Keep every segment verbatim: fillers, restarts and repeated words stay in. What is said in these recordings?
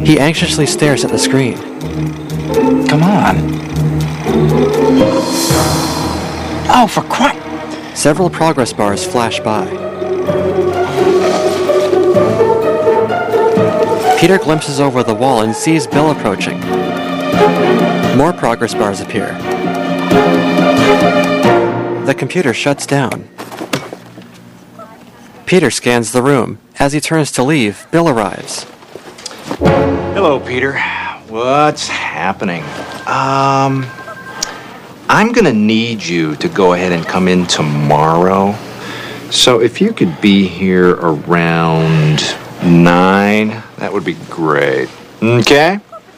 He anxiously stares at the screen. Come on. Oh, for Christ! Several progress bars flash by. Peter glimpses over the wall and sees Bill approaching. More progress bars appear. The computer shuts down. Peter scans the room. As he turns to leave, Bill arrives. Hello, Peter. What's happening? Um, I'm gonna need you to go ahead and come in tomorrow. So if you could be here around nine, that would be great. Okay?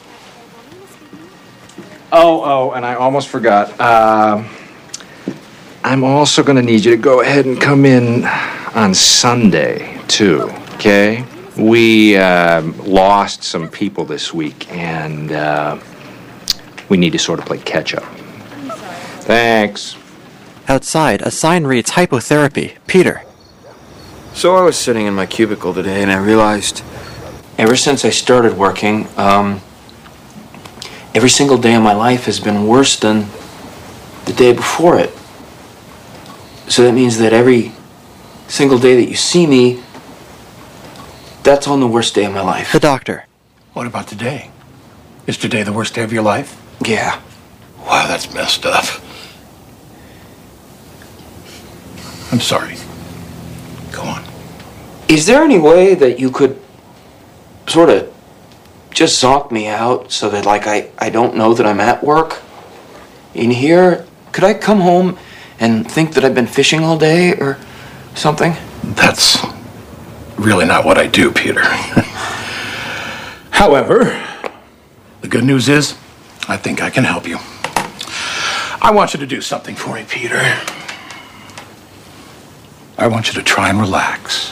Oh, oh, and I almost forgot. Um, I'm also gonna need you to go ahead and come in on Sunday, too, okay? We uh, lost some people this week, and uh, we need to sort of play catch-up. Thanks. Outside, a sign reads hypotherapy. Peter. So I was sitting in my cubicle today, and I realized ever since I started working, um, every single day of my life has been worse than the day before it. So that means that every single day that you see me, that's on the worst day of my life. The doctor. What about today? Is today the worst day of your life? Yeah. Wow, that's messed up. I'm sorry. Go on. Is there any way that you could sort of just zonk me out so that, like, I, I don't know that I'm at work in here? Could I come home and think that I've been fishing all day or something? That's really not what I do, Peter. However, the good news is, I think I can help you. I want you to do something for me, Peter. I want you to try and relax.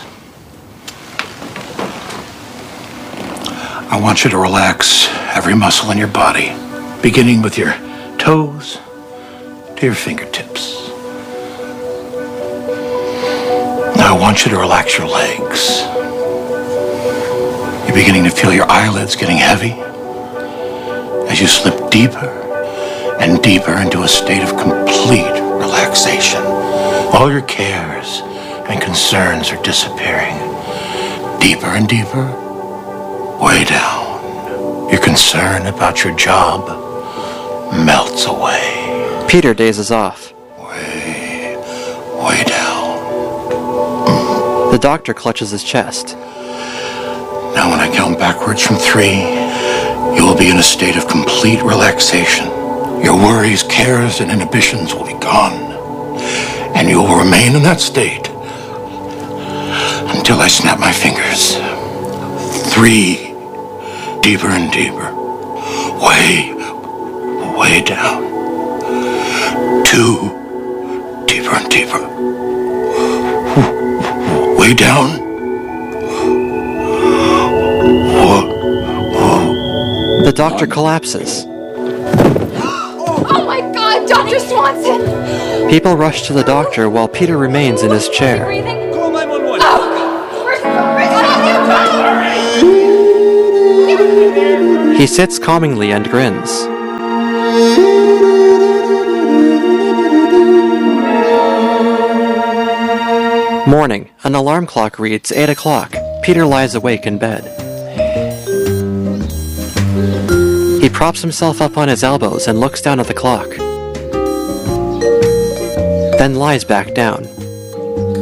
I want you to relax every muscle in your body, beginning with your toes to your fingertips. Now I want you to relax your legs. You're beginning to feel your eyelids getting heavy as you slip deeper and deeper into a state of complete relaxation. All your cares and concerns are disappearing. Deeper and deeper, way down. Your concern about your job melts away. Peter dazes off. Way, way down. The doctor clutches his chest. Now when I count backwards from three, you will be in a state of complete relaxation. Your worries, cares, and inhibitions will be gone. And you will remain in that state until I snap my fingers. Three. Deeper and deeper. Way, way down. Two. Deeper and deeper. Way down. The doctor collapses. Oh my God, Doctor Swanson! People rush to the doctor while Peter remains in his chair. Call nine one one. Oh, He sits calmingly and grins. Morning. An alarm clock reads eight o'clock. Peter lies awake in bed. He props himself up on his elbows and looks down at the clock. Then lies back down.